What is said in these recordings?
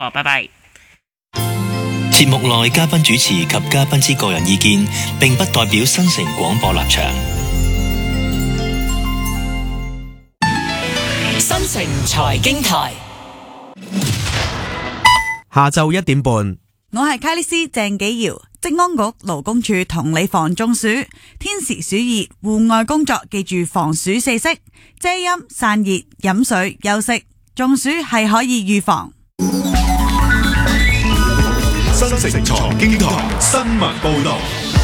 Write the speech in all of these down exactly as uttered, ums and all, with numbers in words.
過，拜拜。 節目內嘉賓主持及嘉賓之個人意見，並不代表新城廣播立場。 新城財經台， 下晝一點半。 我係卡里斯鄭紀堯。職安局勞工處同你防中暑，天時暑熱，戶外工作記住防暑四式：遮陰、散熱、飲水、休息。中暑係可以預防。 新城財經台新聞報道。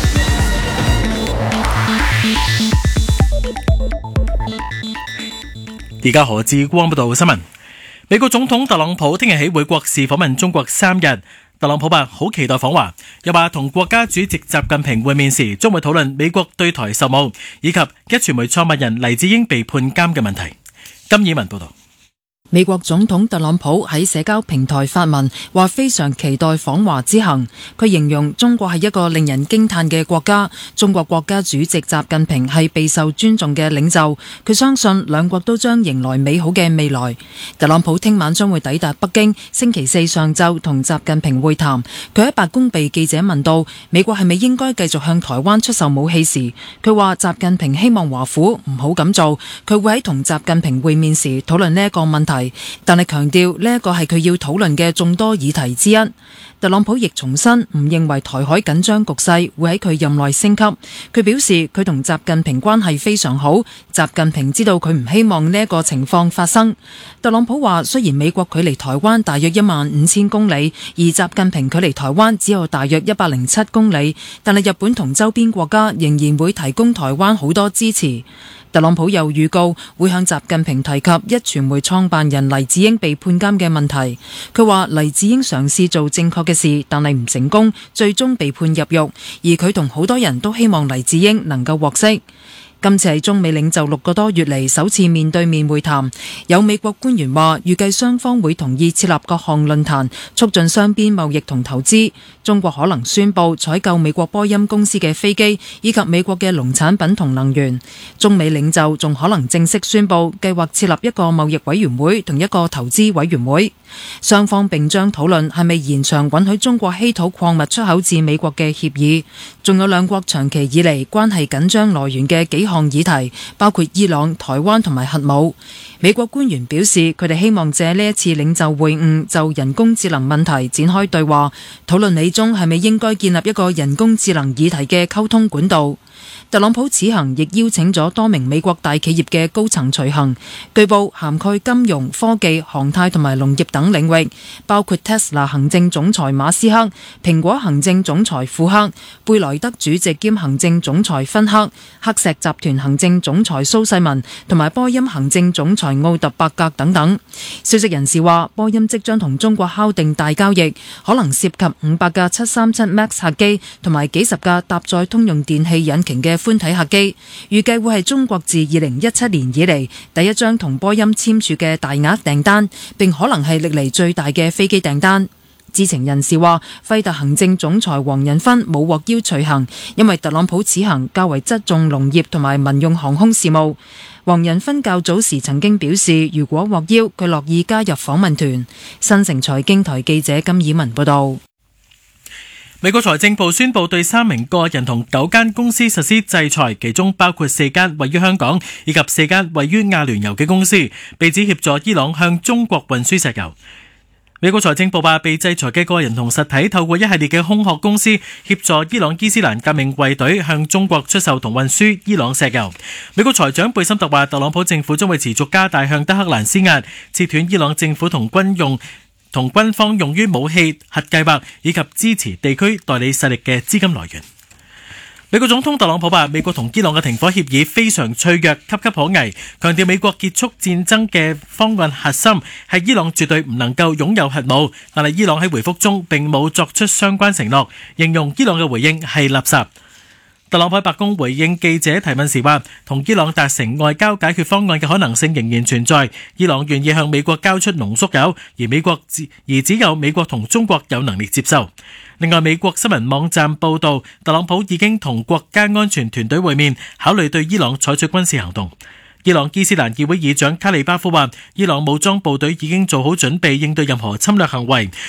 而家何志光報道新聞。美國總統特朗普聽日起會國事訪問中國三日。特朗普話好期待訪華，又話同國家主席習近平會面時將會討論美國對台售武，以及一傳媒創辦人黎智英被判監嘅問題。金以文報道。 美國總統特朗普喺社交平台發文，話非常期待訪華之行。佢形容中國係一個令人驚嘆嘅國家，中國國家主席習近平係備受尊重嘅領袖。佢相信兩國都將迎來美好嘅未來。特朗普聽晚將會抵達北京，星期四上晝同習近平會談。佢喺白宮被記者問到美國係咪應該繼續向台灣出售武器時，佢話習近平希望華府唔好咁做。佢會喺同習近平會面時討論呢一個問題。但係強調呢一個係佢要討論嘅眾多議題之一。特朗普亦重申唔認為台海緊張局勢會喺佢任內升級。佢表示佢同習近平關係非常好，習近平知道佢唔希望呢一個情況發生。特朗普話雖然美國距離台灣大約一萬五千公里，而習近平距離台灣只有大約一百零七公里，但係日本同周邊國家仍然會提供台灣好多支持。特朗普又預告會向習近平提及一傳媒創辦人黎智英被判監嘅問題。佢話黎智英嘗試做正確嘅事，但係唔成功，最終被判入獄。而佢同好多人都希望黎智英能夠獲釋。今次係中美領袖六個多月嚟首次面對面會談，有美國官員話預計雙方會同意設立各項論壇，促進雙邊貿易同投資。中國可能宣布採購美國波音公司嘅飛機，以及美國嘅農產品同能源。中美領袖仲可能正式宣布計劃設立一個貿易委員會同一個投資委員會。雙方並將討論係咪延長允許中國稀土礦物出口至美國嘅協議。仲有兩國長期以嚟關係緊張來源嘅幾項議題，包括伊朗、台灣同埋核武。美國官員表示，佢哋希望借呢一次領袖會晤就人工智能問題展開對話，討論美中係咪應該建立一個人工智能議題嘅溝通管道。特朗普此行亦邀請咗多名美國大企業嘅高層隨行，據報涵蓋金融、科技、航太同埋農業等領域，包括 Tesla 行政總裁馬斯克、蘋果行政總裁庫克、貝萊德主席兼行政總裁芬克、黑石集團行政總裁蘇世民同埋波音行政總裁奧特伯格等等。消息人士話，波音即將同中國敲定大交易，可能涉及五百架七三七 MAX 客機同埋幾十架搭載通用電氣引擎嘅寬體客機，預計會係中國自二零一七年以嚟第一張同波音簽署嘅大額訂單，並可能係歷嚟最大嘅飛機訂單。知情人士話，輝達行政總裁黃仁勳冇獲邀隨行，因為特朗普此行較為側重農業同埋民用航空事務。黃仁勳較早時曾經表示，如果獲邀，佢樂意加入訪問團。新城財經台記者金以文報道。 美國財政部宣布對三名個人同九間公司實施制裁，其中包括四間位於香港以及四間位於阿聯酋嘅公司，被指協助伊朗向中國運輸石油。美國財政部話，被制裁嘅個人同實體透過一系列嘅空殼公司協助伊朗伊斯蘭革命衛隊向中國出售同運輸伊朗石油。美國財長貝森特話，特朗普政府將會持續加大向德黑蘭施壓，切斷伊朗政府同軍用同軍方用於武器核計劃以及支持地區代理勢力嘅資金來源。美國總統特朗普話，美國同伊朗嘅停火協議非常脆弱，岌岌可危，強調美國結束戰爭嘅方案核心係伊朗絕對唔能夠擁有核武，但係伊朗喺回覆中並冇作出相關承諾，形容伊朗嘅回應係垃圾。特朗普喺白宮回應記者提問時話，同伊朗達成外交解決方案嘅可能性仍然存在，伊朗願意向美國交出濃縮鈾，而美國只而只有美國同中國有能力接受。另外，美國新聞網站報道，特朗普已經同國家安全團隊會面，考慮對伊朗採取軍事行動。伊朗伊斯蘭議會議長卡利巴夫話，伊朗武裝部隊已經做好準備應對任何侵略行為，